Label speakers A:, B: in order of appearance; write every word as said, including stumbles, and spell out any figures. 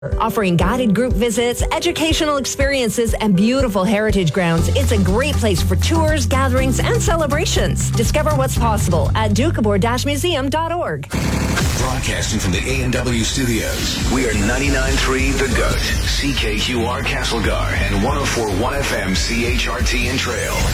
A: Offering guided group visits, educational experiences, and beautiful heritage grounds, it's a great place for tours, gatherings, and celebrations. Discover what's possible at doukhobor dash museum dot org.
B: Broadcasting from the A and W studios, we are ninety-nine point three The Goat, C K Q R Castlegar, and one oh four point one F M C H R T in Trail.